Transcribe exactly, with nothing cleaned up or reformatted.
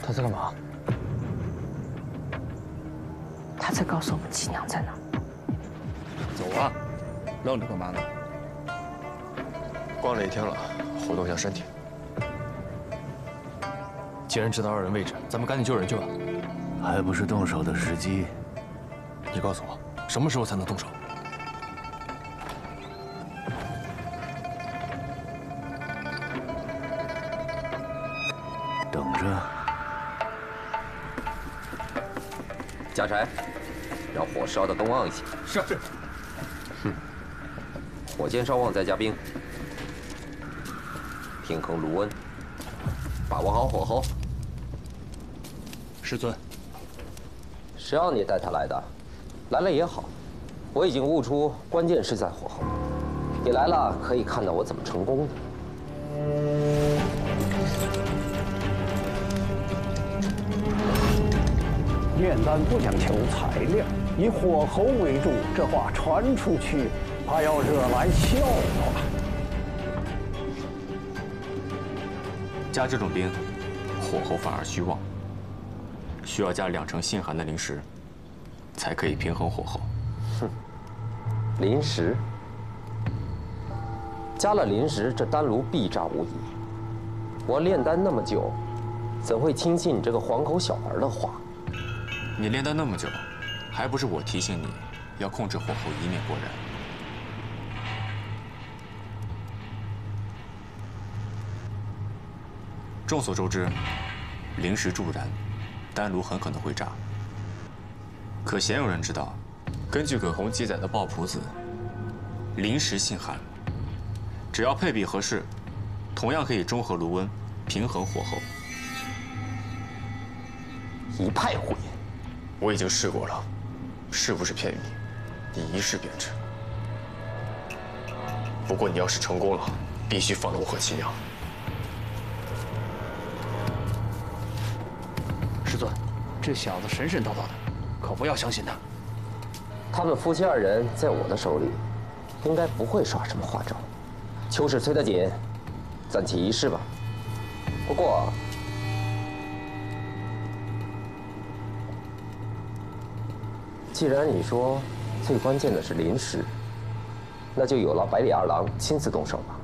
他在干嘛？ 他在告诉我们齐娘在哪。 走啊，愣着干嘛呢？ 逛了一天了，活动一下身体。 既然知道二人位置，咱们赶紧救人去吧。 还不是动手的时机。 你告诉我，什么时候才能动手？ 等着。 加柴，让火烧得东旺一些。 是。 哼，火箭烧旺再加冰，平衡炉温，把握好火候。 师尊， 谁让你带他来的？来了也好，我已经悟出关键是在火候。你来了，可以看到我怎么成功的。 炼丹不讲求材料，以火候为重，这话传出去，怕要惹来笑话。 加这种冰，火候反而虚旺，需要加两成性寒的灵石，才可以平衡火候。 哼，灵石，加了灵石，这丹炉必炸无疑。我炼丹那么久，怎会轻信你这个黄口小儿的话？ 你炼丹那么久，还不是我提醒你要控制火候，以免过燃。众所周知，灵石助燃，丹炉很可能会炸。可鲜有人知道，根据葛洪记载的抱朴子，灵石性寒，只要配比合适，同样可以中和炉温，平衡火候。 一派胡言！ 我已经试过了，是不是骗你，你一试便知。不过你要是成功了，必须放了我和齐娘。 师尊，这小子神神叨叨的，可不要相信他。 他们夫妻二人在我的手里，应该不会耍什么花招。秋事催得紧，暂且一试吧。不过。 既然你说最关键的是灵石，那就有劳百里二郎亲自动手吧。